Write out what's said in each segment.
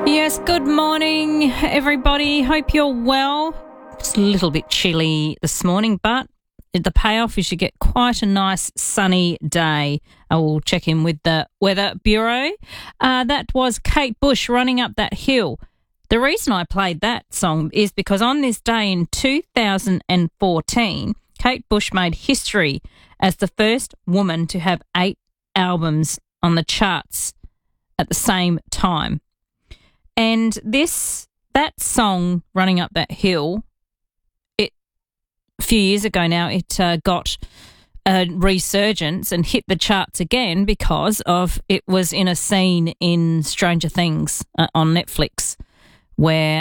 Yes, good morning, everybody. Hope you're well. It's a little bit chilly this morning, but the payoff is you get quite a nice sunny day. I will check in with the Weather Bureau. That was Kate Bush, Running Up That Hill. The reason I played that song is because on this day in 2014, Kate Bush made history as the first woman to have 8 albums on the charts at the same time. And that song, Running Up That Hill, a few years ago now, it got a resurgence and hit the charts again because of it was in a scene in Stranger Things on Netflix where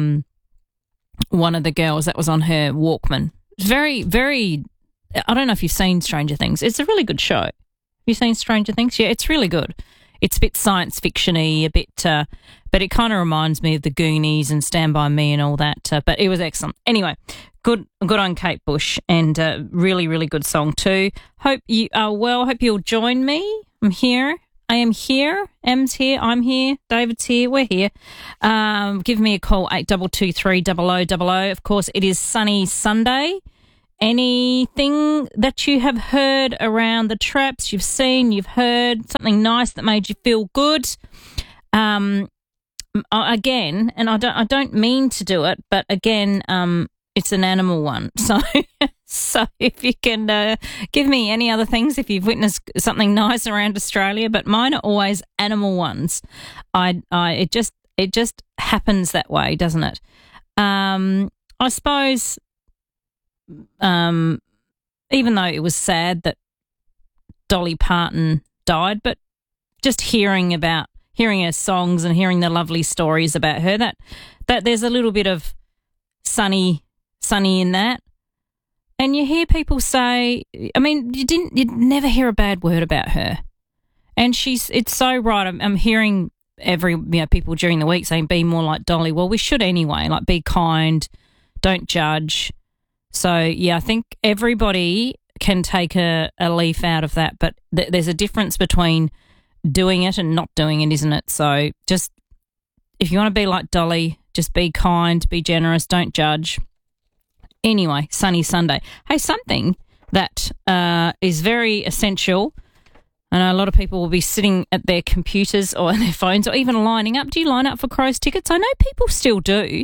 one of the girls, that was on her Walkman. Very, very, I don't know if you've seen Stranger Things. It's a really good show. Have you seen Stranger Things? Yeah, it's really good. It's a bit science fiction-y, a bit, but it kind of reminds me of the Goonies and Stand By Me and all that. But it was excellent. Anyway, good on Kate Bush, and really, really good song too. Hope you are well. Hope you'll join me. I'm here. I am here. Em's here. I'm here. David's here. We're here. Give me a call, 8223 0000. Of course, it is sunny Sunday. Anything that you have heard around the traps, you've seen, you've heard, something nice that made you feel good. Again, and I don't mean to do it, but again, it's an animal one. So if you can give me any other things, if you've witnessed something nice around Australia, but mine are always animal ones. It just happens that way, doesn't it? I suppose. Even though it was sad that Dolly Parton died, but just hearing her songs and hearing the lovely stories about her, that there's a little bit of sunny in that. And you hear people say, I mean, you'd never hear a bad word about her. And it's so right. I'm hearing people during the week saying, be more like Dolly. Well, we should anyway, like be kind, don't judge. So, yeah, I think everybody can take a leaf out of that, but there's a difference between doing it and not doing it, isn't it? So just if you want to be like Dolly, just be kind, be generous, don't judge. Anyway, sunny Sunday. Hey, something that is very essential. I know a lot of people will be sitting at their computers or their phones or even lining up. Do you line up for Crows tickets? I know people still do.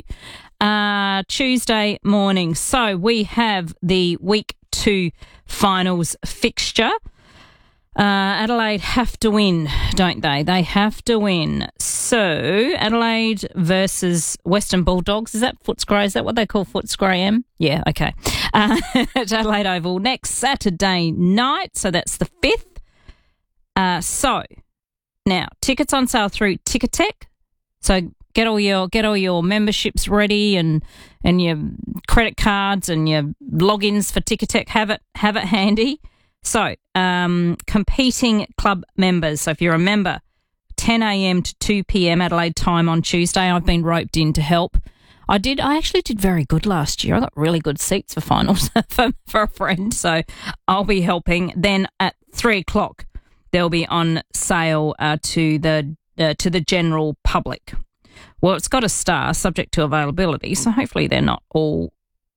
Tuesday morning. So we have the week 2 finals fixture. Adelaide have to win, don't they? They have to win. So Adelaide versus Western Bulldogs. Is that Footscray? Is that what they call Footscray, Em? Yeah, okay. At Adelaide Oval next Saturday night. So that's the 5th. So now tickets on sale through Ticketek. So get all your memberships ready and your credit cards and your logins for Ticketek. Have it handy. So competing club members. So if you're a member, 10 a.m. to 2 p.m. Adelaide time on Tuesday. I've been roped in to help. I actually did very good last year. I got really good seats for finals for a friend. So I'll be helping. Then at 3 o'clock, they'll be on sale to the general public. Well, it's got a star subject to availability, so hopefully they're not all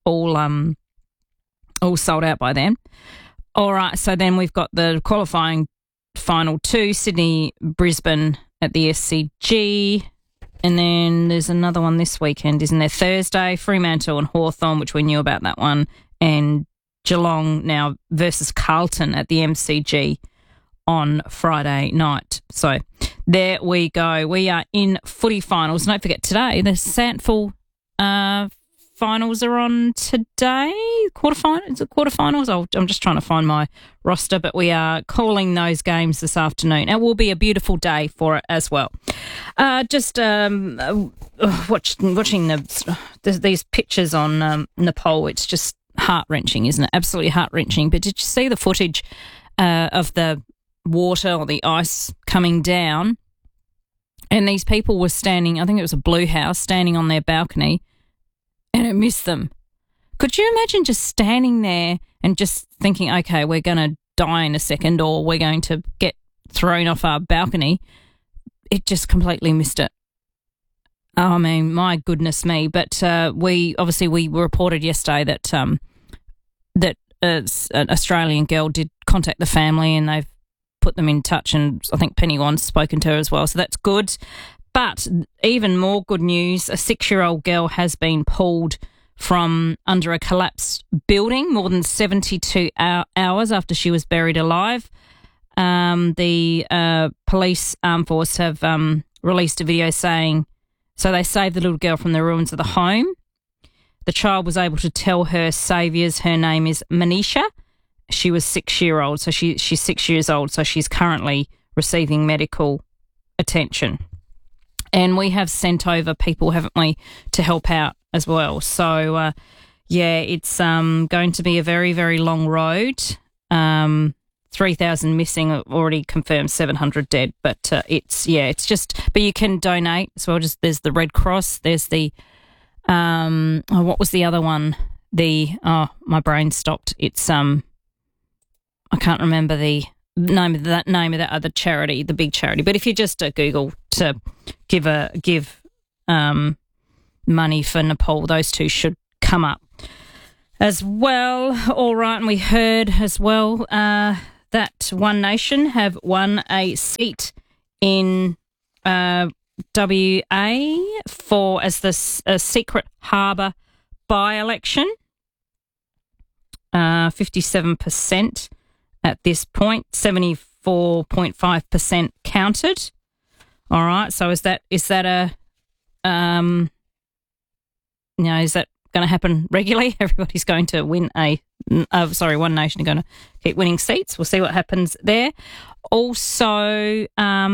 sold out by then. All right, so then we've got the qualifying final 2, Sydney, Brisbane at the SCG, and then there's another one this weekend, isn't there? Thursday, Fremantle and Hawthorn, which we knew about that one, and Geelong now versus Carlton at the MCG on Friday night. So there we go. We are in footy finals. Don't forget today, the Sandful finals are on today. Quarterfinals? I'm just trying to find my roster, but we are calling those games this afternoon. It will be a beautiful day for it as well. Watching these pictures on Nepal, it's just heart-wrenching, isn't it? Absolutely heart-wrenching. But did you see the footage of the water or the ice coming down, and these people were standing, I think it was a blue house, standing on their balcony, and it missed them. Could you imagine just standing there and just thinking, okay, we're going to die in a second or we're going to get thrown off our balcony? It just completely missed it. I mean, my goodness me. But we reported yesterday that an Australian girl did contact the family and they've put them in touch, and I think Penny Wan's spoken to her as well, so that's good. But even more good news, a 6-year-old girl has been pulled from under a collapsed building more than 72 hours after she was buried alive. The police armed force have released a video saying, so they saved the little girl from the ruins of the home. The child was able to tell her saviours her name is Manisha. She was 6-year-old, so she's 6 years old, so she's currently receiving medical attention. And we have sent over people, haven't we, to help out as well. So, it's going to be a very, very long road. 3,000 missing, already confirmed 700 dead. But but you can donate as well. There's the Red Cross. There's the, what was the other one? My brain stopped. It's, I can't remember the name of that other charity, the big charity. But if you just Google to give money for Nepal, those two should come up as well. All right, and we heard as well that One Nation have won a seat in WA as the Secret Harbour by-election. 57% at this point, 74.5% counted. All right, so is that is that going to happen regularly? Everybody's going to win One Nation are going to keep winning seats. We'll see what happens there. Also,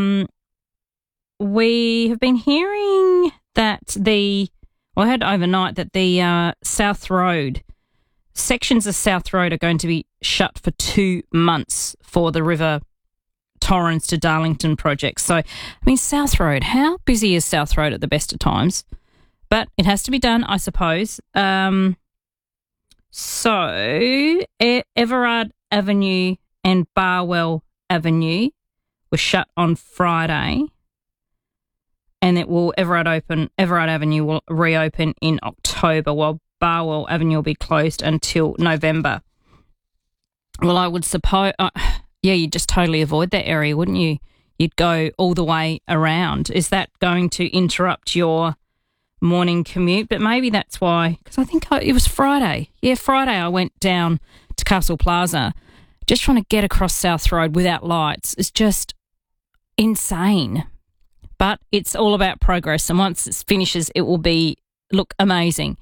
we have been hearing that I heard overnight that the South Road, sections of South Road are going to be shut for 2 months for the River Torrens to Darlington project. So, I mean, South Road, how busy is South Road at the best of times? But it has to be done, I suppose. So, Everard Avenue and Barwell Avenue were shut on Friday, and Everard Avenue will reopen in October, while Barwell Avenue will be closed until November. Well, I would suppose, you'd just totally avoid that area, wouldn't you? You'd go all the way around. Is that going to interrupt your morning commute? But maybe that's why, because I think it was Friday. Yeah, Friday I went down to Castle Plaza, just trying to get across South Road without lights. It's just insane. But it's all about progress, and once it finishes, it will look amazing.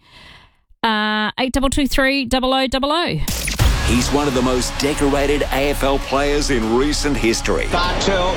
8223 0000. He's one of the most decorated AFL players in recent history. Bartel.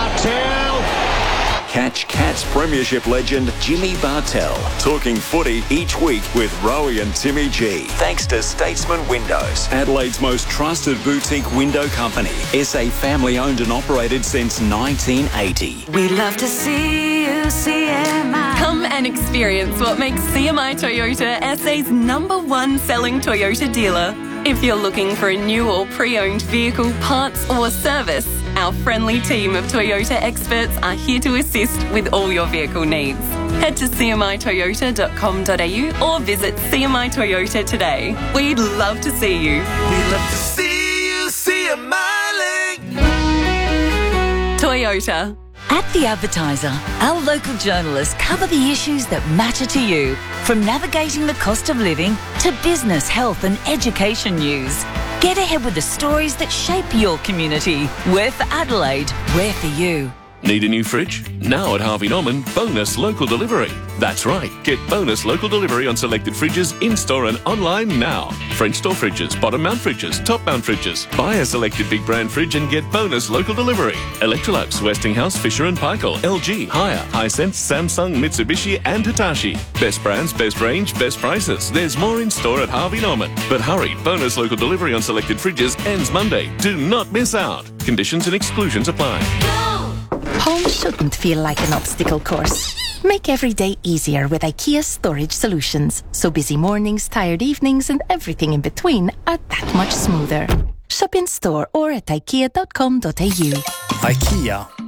Catch Cats Premiership legend Jimmy Bartel talking footy each week with Rowie and Timmy G. Thanks to Statesman Windows, Adelaide's most trusted boutique window company. SA family owned and operated since 1980. We love to see you, CMI. Come and experience what makes CMI Toyota SA's #1 selling Toyota dealer. If you're looking for a new or pre-owned vehicle, parts or service, our friendly team of Toyota experts are here to assist with all your vehicle needs. Head to cmitoyota.com.au or visit CMI Toyota today. We'd love to see you. We love to see you, CMI. Toyota. At The Advertiser, our local journalists cover the issues that matter to you, from navigating the cost of living to business, health and education news. Get ahead with the stories that shape your community. We're for Adelaide. We're for you. Need a new fridge? Now at Harvey Norman, bonus local delivery. That's right, get bonus local delivery on selected fridges in-store and online now. French door fridges, bottom mount fridges, top mount fridges. Buy a selected big brand fridge and get bonus local delivery. Electrolux, Westinghouse, Fisher & Paykel, LG, Haier, Hisense, Samsung, Mitsubishi and Hitachi. Best brands, best range, best prices. There's more in store at Harvey Norman. But hurry, bonus local delivery on selected fridges ends Monday. Do not miss out. Conditions and exclusions apply. Home shouldn't feel like an obstacle course. Make every day easier with IKEA Storage Solutions, so busy mornings, tired evenings and everything in between are that much smoother. Shop in store or at ikea.com.au. IKEA.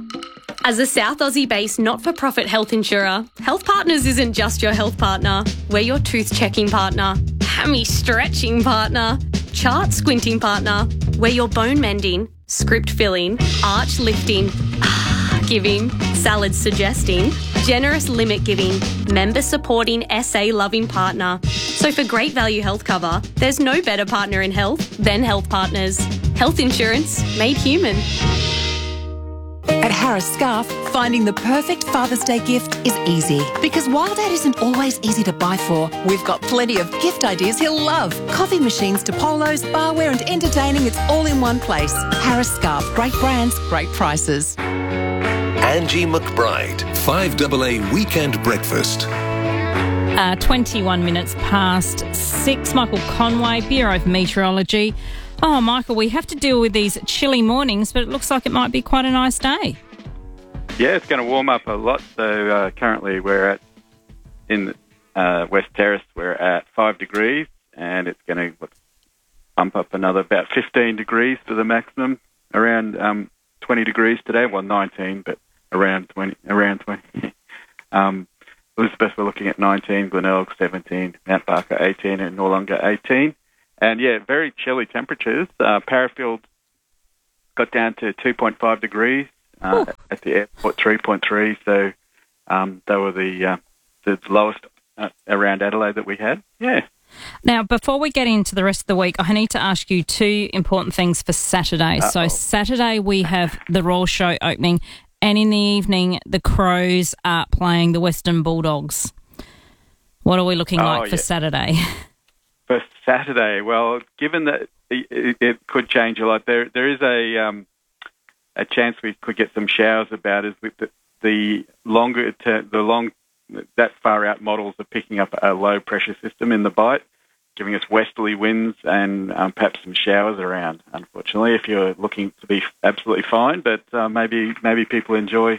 As a South Aussie-based not-for-profit health insurer, Health Partners isn't just your health partner. We're your tooth-checking partner, hammy-stretching partner, chart-squinting partner. We're your bone-mending, script-filling, arch-lifting, giving, salad-suggesting, generous limit-giving, member-supporting, SA-loving partner. So for great value health cover, there's no better partner in health than Health Partners. Health insurance made human. At Harris Scarf, finding the perfect Father's Day gift is easy. Because while Dad isn't always easy to buy for, we've got plenty of gift ideas he'll love. Coffee machines to polos, barware and entertaining, it's all in one place. Harris Scarf, great brands, great prices. Angie McBride, 5AA Weekend Breakfast. 21 minutes past 6. Michael Conway, Bureau of Meteorology. Oh, Michael, we have to deal with these chilly mornings, but it looks like it might be quite a nice day. Yeah, it's going to warm up a lot. So currently we're in West Terrace, we're at 5 degrees, and it's going to bump up another about 15 degrees to the maximum, around 20 degrees today. Well, 19, but around 20. Elizabeth, we're looking at 19, Glenelg 17, Mount Barker 18, and Noarlunga 18. And, yeah, very chilly temperatures. Parafield got down to 2.5 degrees at the airport, 3.3. So they were the lowest around Adelaide that we had. Yeah. Now, before we get into the rest of the week, I need to ask you two important things for Saturday. Uh-oh. So Saturday we have the Royal Show opening, and in the evening the Crows are playing the Western Bulldogs. What are we looking like for Saturday? For Saturday, well, given that it could change a lot, there is a chance we could get some showers about as with the longer that far out models are picking up a low pressure system in the Bight, giving us westerly winds and perhaps some showers around. Unfortunately, if you're looking to be absolutely fine, but maybe people enjoy.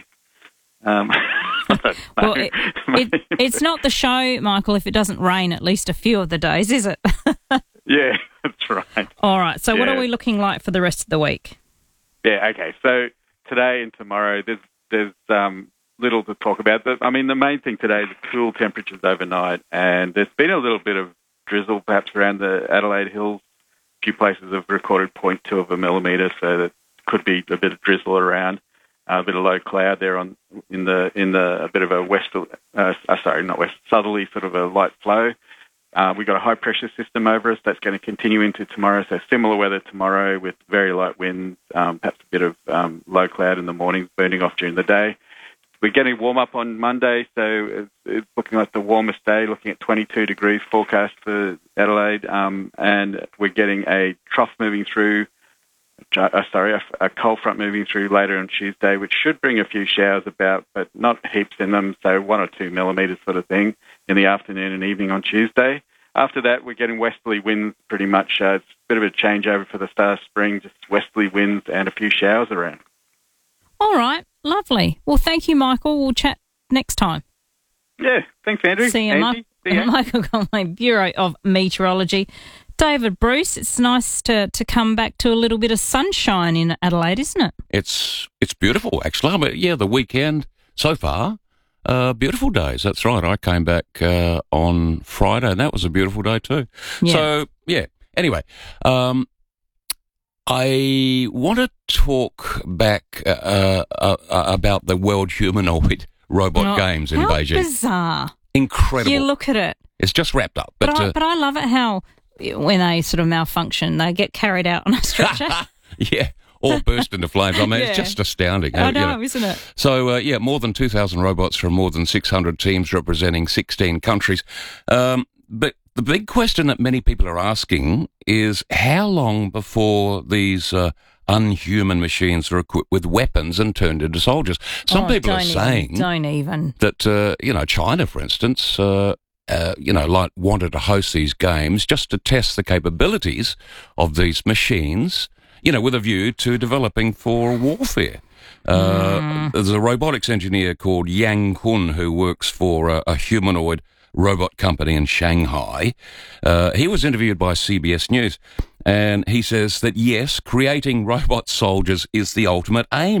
Well, it's not the show, Michael, if it doesn't rain at least a few of the days, is it? Yeah, that's right. All right, so what are we looking like for the rest of the week? Yeah, okay, so today and tomorrow there's little to talk about. I mean, the main thing today is the cool temperatures overnight, and there's been a little bit of drizzle perhaps around the Adelaide Hills. A few places have recorded 0.2 of a millimetre, so that could be a bit of drizzle around. A bit of low cloud there in a bit of a southerly sort of a light flow. We've got a high pressure system over us that's going to continue into tomorrow. So similar weather tomorrow with very light winds, perhaps a bit of low cloud in the mornings, burning off during the day. We're getting warm up on Monday, so it's looking like the warmest day, looking at 22 degrees forecast for Adelaide, and we're getting a trough moving through. A cold front moving through later on Tuesday, which should bring a few showers about, but not heaps in them, so 1 or 2 millimetres sort of thing in the afternoon and evening on Tuesday. After that, we're getting westerly winds pretty much. It's a bit of a changeover for the start of spring, just westerly winds and a few showers around. All right, lovely. Well, thank you, Michael. We'll chat next time. Yeah, thanks, Andrew. See you, Michael Conway, Bureau of Meteorology. David Bruce, it's nice to come back to a little bit of sunshine in Adelaide, isn't it? It's beautiful, actually. But yeah, the weekend so far, beautiful days. That's right. I came back on Friday, and that was a beautiful day too. Yeah. So, yeah. Anyway, I want to talk back about the World Humanoid Robot Games in Beijing. How bizarre. Incredible. You look at it. It's just wrapped up. But I love it how when they sort of malfunction, they get carried out on a stretcher. Yeah, or burst into flames. I mean, It's just astounding. I know, isn't it? So, more than 2,000 robots from more than 600 teams representing 16 countries. But the big question that many people are asking is how long before these unhuman machines are equipped with weapons and turned into soldiers? Some people are saying that, China, for instance, wanted to host these games just to test the capabilities of these machines, with a view to developing for warfare. There's a robotics engineer called Yang Kun who works for a humanoid robot company in Shanghai. He was interviewed by CBS News, and he says that, yes, creating robot soldiers is the ultimate aim.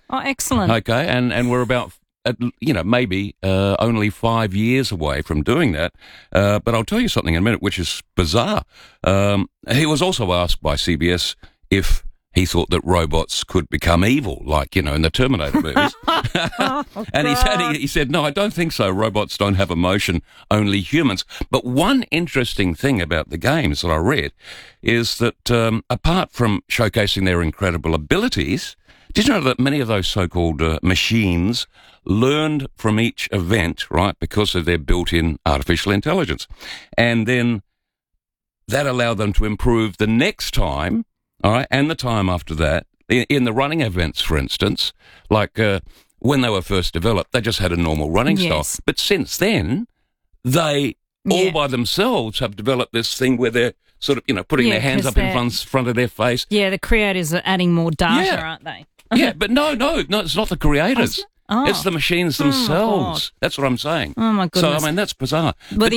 Oh, excellent. Okay, and we're about, maybe only 5 years away from doing that. But I'll tell you something in a minute, which is bizarre. He was also asked by CBS if he thought that robots could become evil, like, in the Terminator movies. And he said, no, I don't think so. Robots don't have emotion, only humans. But one interesting thing about the games that I read is that apart from showcasing their incredible abilities, did you know that many of those so-called machines learned from each event, right, because of their built-in artificial intelligence? And then that allowed them to improve the next time, all right, and the time after that. In the running events, for instance, like when they were first developed, they just had a normal running style. But since then, they all by themselves have developed this thing where they're sort of, putting their hands up in front of their face. Yeah, the creators are adding more data, aren't they? Yeah, but no, it's not the creators. It's the machines themselves. That's what I'm saying. Oh, my goodness. So, I mean, that's bizarre. Well,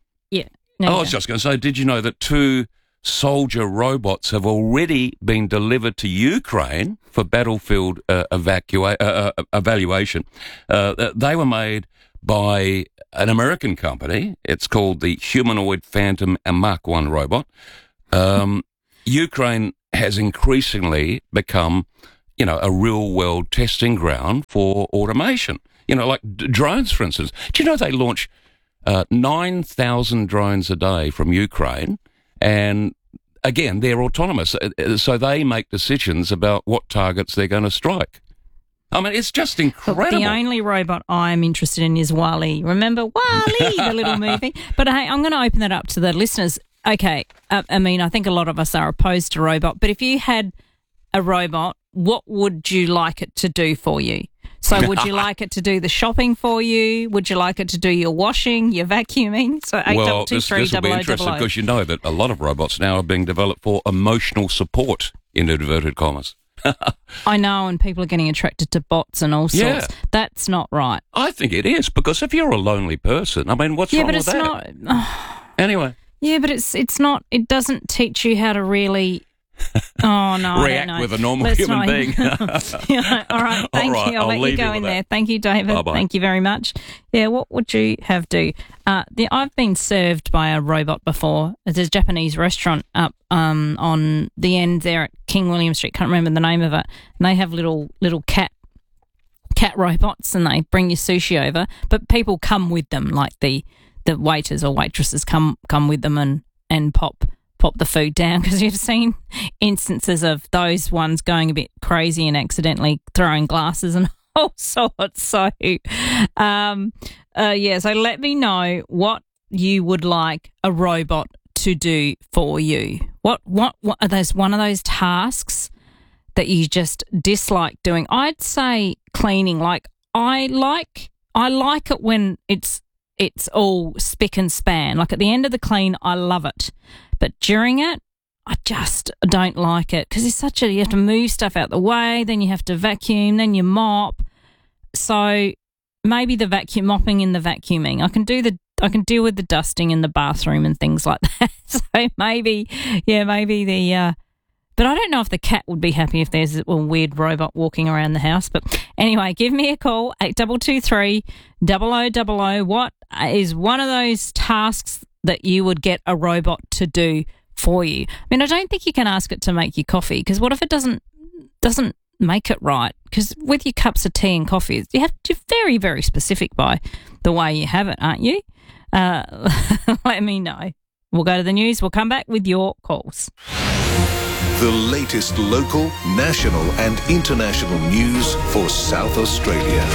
I was just going to say, did you know that 2 soldier robots have already been delivered to Ukraine for battlefield evaluation? They were made by an American company. It's called the Humanoid Phantom Mark 1 robot. Ukraine has increasingly become, a real-world testing ground for automation. Like drones, for instance. Do you know they launch 9,000 drones a day from Ukraine? And again, they're autonomous, so they make decisions about what targets they're going to strike. I mean, it's just incredible. The only robot I'm interested in is WALL-E. Remember WALL-E, the little movie? But hey, I'm going to open that up to the listeners. Okay, I think a lot of us are opposed to robot, but if you had a robot, what would you like it to do for you? So would you like it to do the shopping for you? Would you like it to do your washing, your vacuuming? So 8223 this will be interesting because you know that a lot of robots now are being developed for emotional support, in inverted commas. I know, and people are getting attracted to bots and all sorts. Yeah. That's not right. I think it is, because if you're a lonely person, I mean, what's wrong with that? Yeah, but it's not... Anyway. Yeah, but it's not... It doesn't teach you how to really... Oh, no, react I don't know. with a normal human being. Yeah, all right, thank you. I'll let you go in there. Thank you, David. Bye-bye. Thank you very much. Yeah, what would you have do? I've been served by a robot before. There's a Japanese restaurant up on the end there at King William Street. Can't remember the name of it. And they have little cat robots, and they bring you sushi over. But people come with them, like the waiters or waitresses come with them and pop the food down, because you've seen instances of those ones going a bit crazy and accidentally throwing glasses and all sorts. So, so let me know what you would like a robot to do for you. What are those, one of those tasks that you just dislike doing? I'd say cleaning. Like I like it when it's all spick and span. Like at the end of the clean, I love it. But during it, I just don't like it, because you have to move stuff out the way, then you have to vacuum, then you mop. So maybe the mopping and the vacuuming. I can deal with the dusting in the bathroom and things like that. So maybe the but I don't know if the cat would be happy if there's a weird robot walking around the house. But anyway, give me a call, 8223 0000. What is one of those tasks that you would get a robot to do for you? I mean, I don't think you can ask it to make you coffee, because what if it doesn't make it right? Because with your cups of tea and coffee, you're very, very specific by the way you have it, aren't you? Let me know. We'll go to the news. We'll come back with your calls. The latest local, national and international news for South Australia.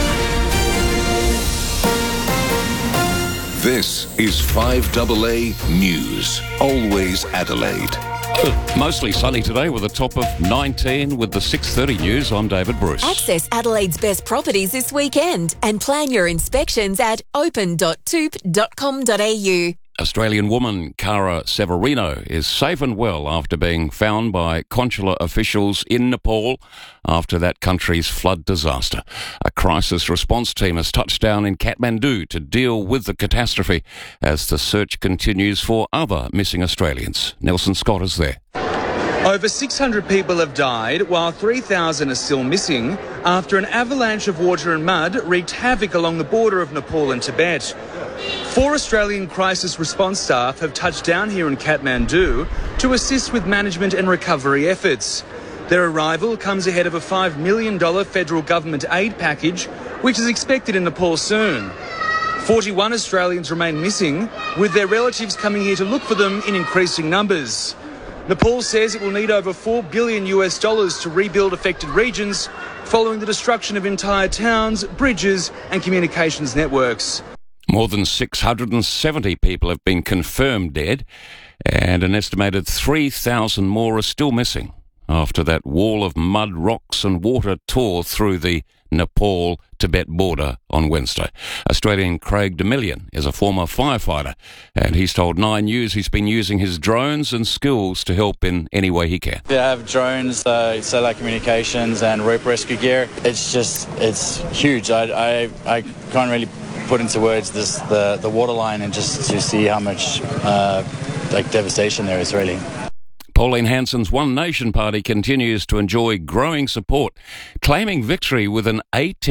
This is 5AA News, always Adelaide. Mostly sunny today with a top of 19 with the 6:30 news. I'm David Bruce. Access Adelaide's best properties this weekend and plan your inspections at open.toop.com.au. Australian woman Cara Severino is safe and well after being found by consular officials in Nepal after that country's flood disaster. A crisis response team has touched down in Kathmandu to deal with the catastrophe as the search continues for other missing Australians. Nelson Scott is there. Over 600 people have died, while 3,000 are still missing after an avalanche of water and mud wreaked havoc along the border of Nepal and Tibet. 4 Australian crisis response staff have touched down here in Kathmandu to assist with management and recovery efforts. Their arrival comes ahead of a $5 million federal government aid package, which is expected in Nepal soon. 41 Australians remain missing, with their relatives coming here to look for them in increasing numbers. Nepal says it will need over $4 billion to rebuild affected regions following the destruction of entire towns, bridges and communications networks. More than 670 people have been confirmed dead, and an estimated 3,000 more are still missing after that wall of mud, rocks and water tore through the Nepal-Tibet border on Wednesday. Australian Craig Demillion is a former firefighter, and he's told Nine News he's been using his drones and skills to help in any way he can. I have drones, satellite communications and rope rescue gear. It's huge. I can't really put into words the waterline and just to see how much devastation there is really. Pauline Hanson's One Nation Party continues to enjoy growing support, claiming victory with an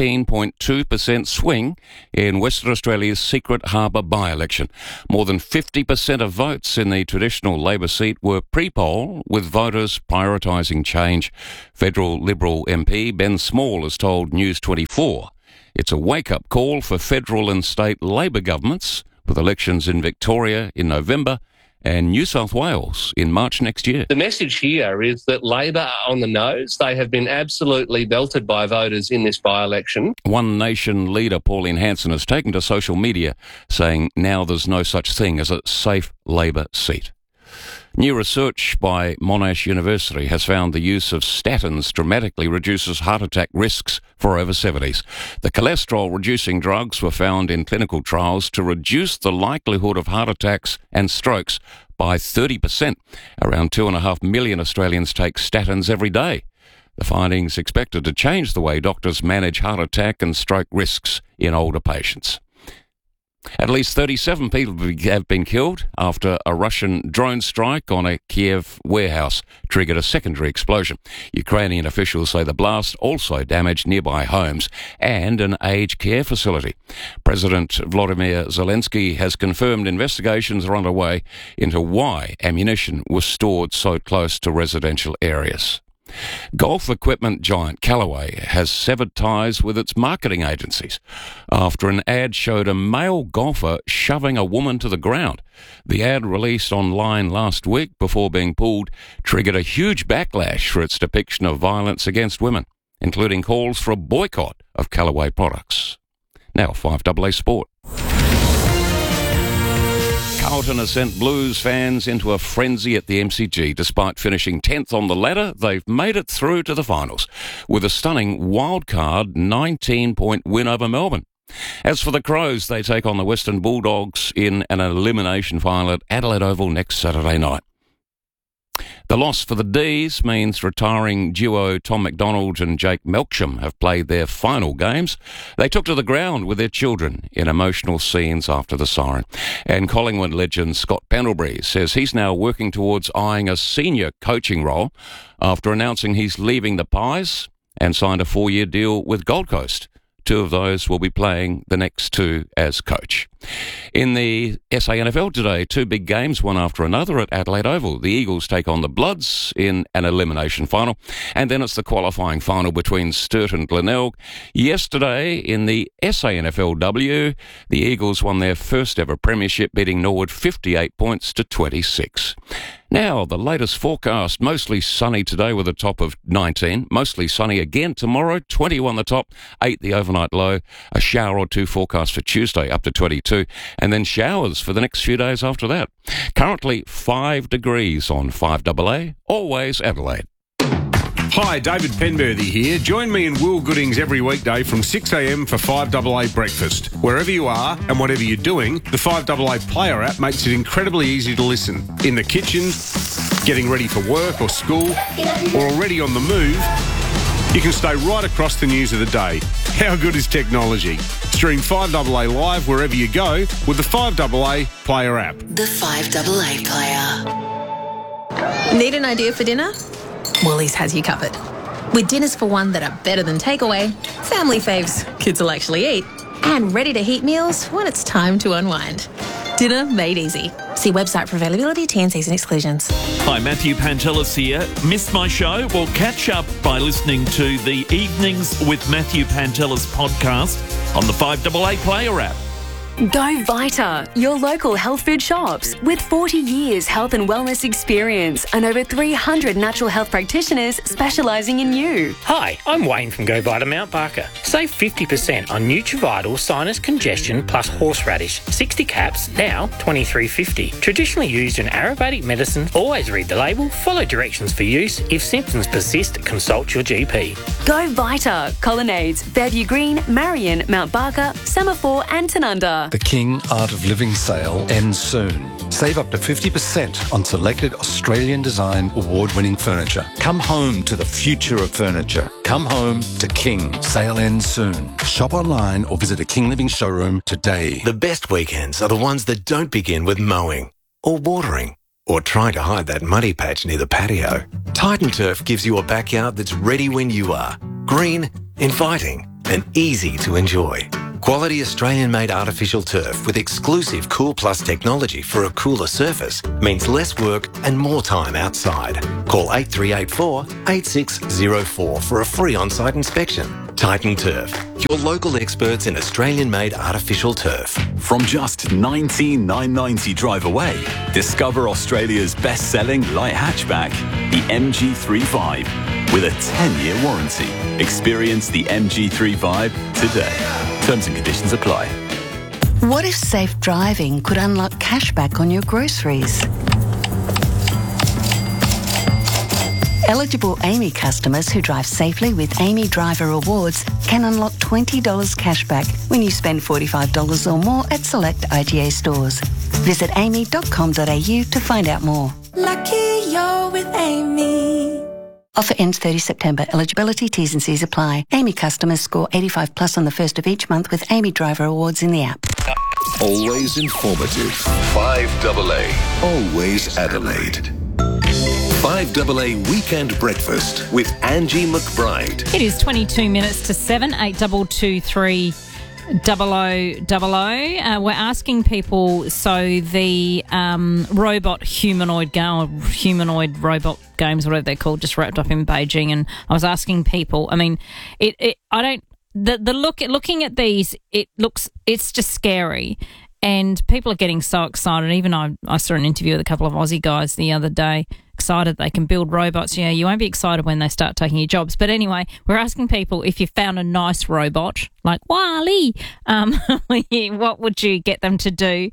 18.2% swing in Western Australia's Secret Harbour by-election. More than 50% of votes in the traditional Labor seat were pre-poll, with voters prioritising change. Federal Liberal MP Ben Small has told News 24 it's a wake-up call for federal and state Labor governments, with elections in Victoria in November and New South Wales in March next year. The message here is that Labor are on the nose. They have been absolutely belted by voters in this by-election. One Nation leader Pauline Hanson has taken to social media saying now there's no such thing as a safe Labor seat. New research by Monash University has found the use of statins dramatically reduces heart attack risks for over 70s. The cholesterol-reducing drugs were found in clinical trials to reduce the likelihood of heart attacks and strokes by 30%. Around 2.5 million Australians take statins every day. The findings expected to change the way doctors manage heart attack and stroke risks in older patients. At least 37 people have been killed after a Russian drone strike on a Kiev warehouse triggered a secondary explosion. Ukrainian officials say the blast also damaged nearby homes and an aged care facility. President Volodymyr Zelensky has confirmed investigations are underway into why ammunition was stored so close to residential areas. Golf equipment giant Callaway has severed ties with its marketing agencies after an ad showed a male golfer shoving a woman to the ground. The ad, released online last week before being pulled, triggered a huge backlash for its depiction of violence against women, including calls for a boycott of Callaway products. Now 5AA Sport. Carlton has sent Blues fans into a frenzy at the MCG. Despite finishing 10th on the ladder, they've made it through to the finals with a stunning wildcard 19-point win over Melbourne. As for the Crows, they take on the Western Bulldogs in an elimination final at Adelaide Oval next Saturday night. The loss for the D's means retiring duo Tom McDonald and Jake Melksham have played their final games. They took to the ground with their children in emotional scenes after the siren. And Collingwood legend Scott Pendlebury says he's now working towards eyeing a senior coaching role after announcing he's leaving the Pies and signed a 4-year deal with Gold Coast. 2 of those will be playing the next 2 as coach. In the SANFL today, 2 big games, one after another at Adelaide Oval. The Eagles take on the Bloods in an elimination final, and then it's the qualifying final between Sturt and Glenelg. Yesterday, in the SANFLW, the Eagles won their first ever premiership, beating Norwood 58 points to 26. Now, the latest forecast, mostly sunny today with a top of 19. Mostly sunny again tomorrow, 21 the top, 8 the overnight low. A shower or 2 forecast for Tuesday, up to 22. And then showers for the next few days after that. Currently 5 degrees on 5AA, always Adelaide. Hi, David Penberthy here. Join me and Will Goodings every weekday from 6 a.m. for 5AA Breakfast. Wherever you are and whatever you're doing, the 5AA Player app makes it incredibly easy to listen. In the kitchen, getting ready for work or school, or already on the move, you can stay right across the news of the day. How good is technology? Stream 5AA live wherever you go with the 5AA Player app. The 5AA Player. Need an idea for dinner? Woolies has you covered. With dinners for one that are better than takeaway, family faves kids will actually eat, and ready-to-heat meals when it's time to unwind. Dinner made easy. See website for availability, T&Cs and exclusions. Hi, Matthew Pantelis here. Missed my show? Well, catch up by listening to the Evenings with Matthew Pantelis podcast on the 5AA Player app. Go Vita, your local health food shops. With 40 years health and wellness experience and over 300 natural health practitioners specialising in you. Hi, I'm Wayne from Go Vita Mount Barker. Save 50% on Nutrivital Sinus Congestion plus Horseradish. 60 caps, now $23.50. Traditionally used in Ayurvedic medicine. Always read the label, follow directions for use. If symptoms persist, consult your GP. Go Vita, Colonnades, Fairview Green, Marion, Mount Barker, Semaphore and Tanunda. The King Art of Living sale ends soon. Save up to 50% on selected Australian design award-winning furniture. Come home to the future of furniture. Come home to King. Sale ends soon. Shop online or visit a King Living showroom today. The best weekends are the ones that don't begin with mowing or watering or trying to hide that muddy patch near the patio. Titan Turf gives you a backyard that's ready when you are. Green, inviting and easy to enjoy. Quality Australian-made artificial turf with exclusive Cool Plus technology for a cooler surface means less work and more time outside. Call 8384 8604 for a free on-site inspection. Titan Turf, your local experts in Australian-made artificial turf. From just $19,990 drive away, discover Australia's best-selling light hatchback, the MG3 Vibe, with a 10-year warranty. Experience the MG3 Vibe today. Terms and conditions apply. What if safe driving could unlock cashback on your groceries? Eligible AAMI customers who drive safely with AAMI Driver Rewards can unlock $20 cashback when you spend $45 or more at select IGA stores. Visit aami.com.au to find out more. Lucky you're with AAMI. Offer ends 30 September. Eligibility, T's and C's apply. AAMI customers score 85 plus on the first of each month with AAMI Driver Awards in the app. Always informative. 5AA. Always Adelaide. 5AA Weekend Breakfast with Angie McBride. It is 22 minutes to 7, 8223 0000. We're asking people, so the robot humanoid robot games, whatever they're called, just wrapped up in Beijing, and I was asking people, I mean, looking at these, it's just scary. And people are getting so excited. Even I saw an interview with a couple of Aussie guys the other day, excited they can build robots. Yeah, you won't be excited when they start taking your jobs. But anyway, we're asking people, if you found a nice robot, like WALL-E, what would you get them to do?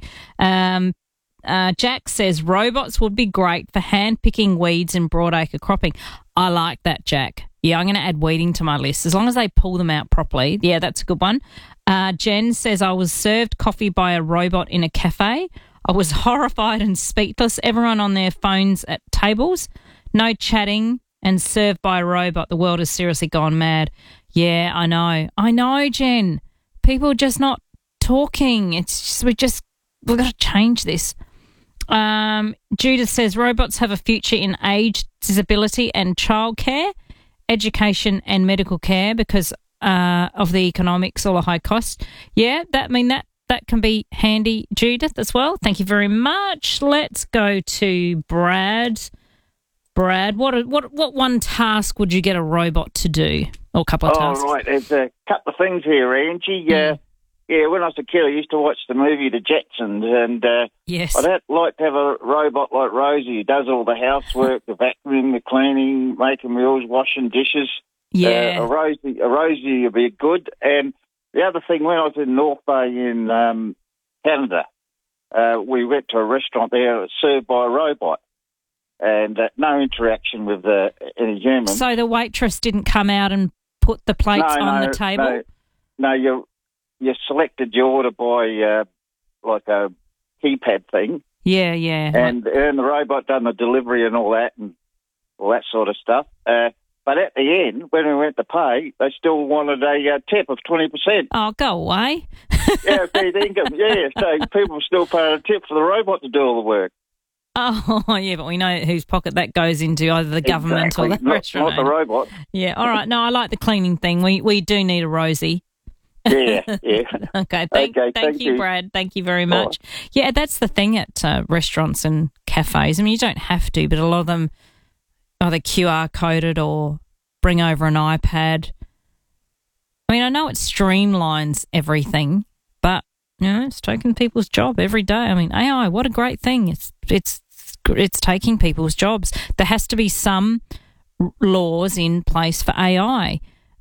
Jack says robots would be great for hand-picking weeds in broadacre cropping. I like that, Jack. Yeah, I'm going to add weeding to my list, as long as they pull them out properly. Yeah, that's a good one. Jen says, I was served coffee by a robot in a cafe. I was horrified and speechless. Everyone on their phones at tables, no chatting, and served by a robot. The world has seriously gone mad. Yeah, I know, Jen. People are just not talking. It's just, we've got to change this. Judith says, robots have a future in age, disability and childcare, education and medical care because of the economics or the high cost. Yeah, that can be handy, Judith, as well. Thank you very much. Let's go to Brad. Brad, what one task would you get a robot to do, or a couple of tasks? Oh, right. There's a couple of things here, Angie. Yeah, when I was a kid, I used to watch the movie The Jetsons, and yes, I'd like to have a robot like Rosie who does all the housework, the vacuuming, the cleaning, making meals, washing dishes. Yeah, a Rosie would be good. And the other thing, when I was in North Bay in Canada, we went to a restaurant there served by a robot, and no interaction with any human. So the waitress didn't come out and put the plates on the table? No, you selected your order by like a keypad thing. Yeah. And the robot done the delivery and all that sort of stuff. But at the end, when we went to pay, they still wanted a tip of 20%. Oh, go away. Yeah, fair income. Yeah, so people still paying a tip for the robot to do all the work. Oh, yeah, but we know whose pocket that goes into, either the government or the restaurant. Not the robot. Yeah, all right. No, I like the cleaning thing. We do need a Rosie. Yeah. Okay, thank you, Brad. Thank you very much. Yeah, that's the thing at restaurants and cafes. I mean, you don't have to, but a lot of them either QR coded or bring over an iPad. I mean, I know it streamlines everything, but it's taking people's job every day. I mean, AI, what a great thing! It's taking people's jobs. There has to be some laws in place for AI.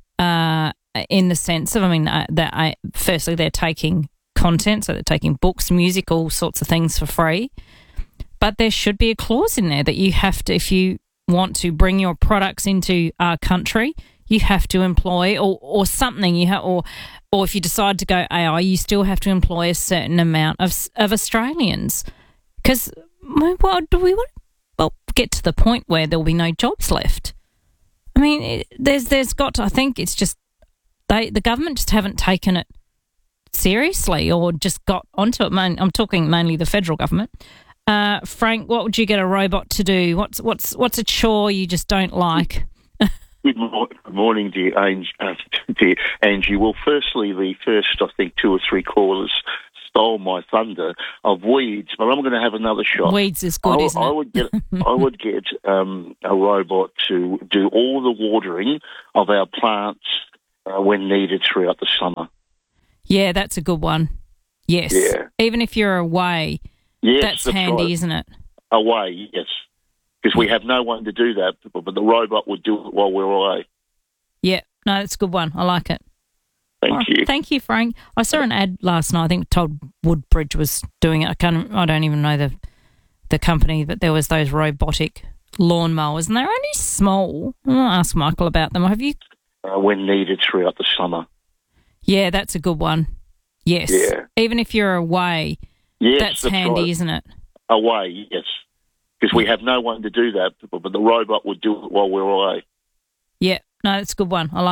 In the sense of, I mean, that firstly they're taking content, so they're taking books, music, all sorts of things for free. But there should be a clause in there that you have to, if you want to bring your products into our country, you have to employ or something. Or if you decide to go AI, you still have to employ a certain amount of Australians. Because do we want to get to the point where there will be no jobs left? I mean, there's got to. I think it's just. The government just haven't taken it seriously or just got onto it. I'm talking mainly the federal government. Frank, what would you get a robot to do? What's a chore you just don't like? Good morning, dear Angie. Well, firstly, the first, I think, 2 or 3 callers stole my thunder of weeds, but I'm going to have another shot. Weeds is good, isn't it? I would get a robot to do all the watering of our plants when needed throughout the summer. Yeah, that's a good one. Yes. Yeah. Even if you're away, that's handy, right. Isn't it? Away, yes. Because we have no one to do that, but the robot would do it while we're away. Yeah. No, that's a good one. I like it. Thank you. Thank you, Frank. I saw an ad last night. I think Todd Woodbridge was doing it. I don't even know the company, but there was those robotic lawnmowers, and they're only small. I'll ask Michael about them. Have you... when needed throughout the summer. Yeah, that's a good one. Yes. Yeah. Even if you're away, that's handy, right. Isn't it? Away, yes. Because we have no one to do that, but the robot would do it while we're away. Yeah. No, that's a good one. I like